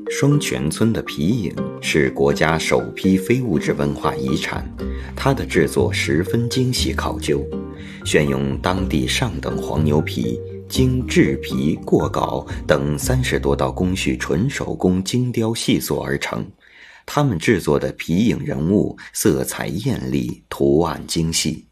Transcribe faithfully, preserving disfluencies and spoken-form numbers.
双泉村的皮影是国家首批非物质文化遗产，它的制作十分精细考究，选用当地上等黄牛皮，经制皮、过稿等三十多道工序纯手工精雕细塑而成。他们制作的皮影人物色彩艳丽，图案精细，